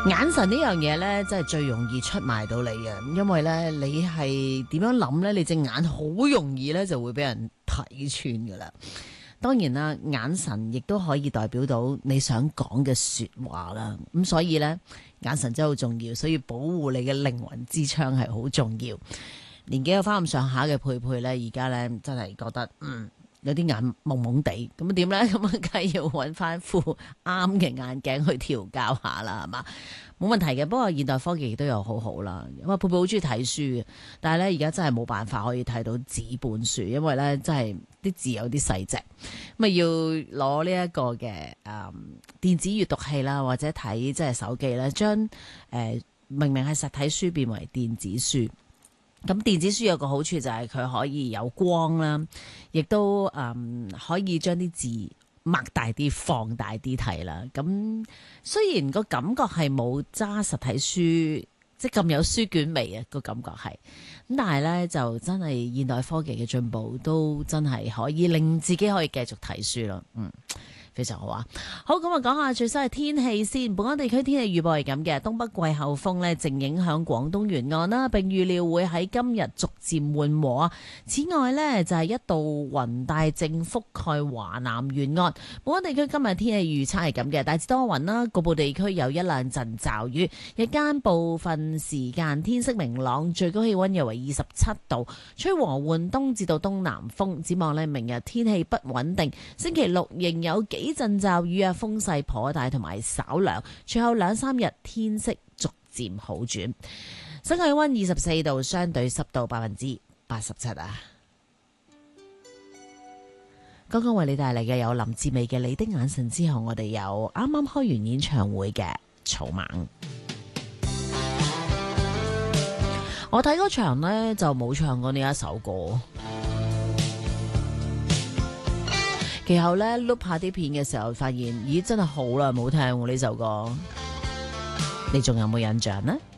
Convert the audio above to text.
眼神呢樣嘢呢，真係最容易出賣到你嘅，因為呢，你係點樣諗呢？你隻眼好容易呢就會俾人睇穿噶啦。當然啦，眼神亦都可以代表到你想講嘅說話啦。咁所以呢，眼神真係好重要，所以保護你嘅靈魂之窗係好重要。年紀有翻咁上下嘅佩佩呢，而家呢真係覺得有啲眼蒙蒙地，咁點咧？咁啊，梗係要揾翻副啱嘅眼鏡去調教下啦，係嘛？冇問題嘅。不過現代科技亦都有好好啦。因為佩佩好中意睇書嘅，但係咧而家真係冇辦法可以睇到紙本書，因為咧真係啲字有啲細隻，咁啊要攞呢一個嘅電子閱讀器啦，或者睇即係手機咧，將明明係實體書變為電子書。咁電子書有個好處就係佢可以有光啦，亦都可以將啲字擘大啲、放大啲睇啦。咁雖然個感覺係冇揸實體書即係咁有書卷味啊，個感覺係咁，但係呢，就真係現代科技嘅進步都真係可以令自己可以繼續睇書咯。非常好啊！好，咁啊，講下最新嘅天氣先。本港地區天氣預報係咁嘅，東北季候風呢正影響廣東沿岸啦，並預料會喺今日逐漸緩和啊。此外呢，就係一道雲帶正覆蓋華南沿岸。本港地區今日天氣預測係咁嘅，大致多雲啦，局部地區有一兩陣驟雨，日間部分時間天色明朗，最高氣溫約為27度，吹和緩東至到東南風。展望呢，明日天氣不穩定，星期六仍有幾陣驟雨啊，風勢頗大同埋稍涼，隨後兩三日天色逐漸好轉。室外氣溫24度，相對濕度87%啊。剛剛為你帶嚟嘅有林志美嘅《你的眼神》，之後我哋有啱啱開完演唱會嘅草蜢。我睇嗰場呢，就冇唱過呢一首歌。其後咧碌下啲片嘅時候，發現咦真係好耐冇聽呢首歌，你仲有冇印象呢？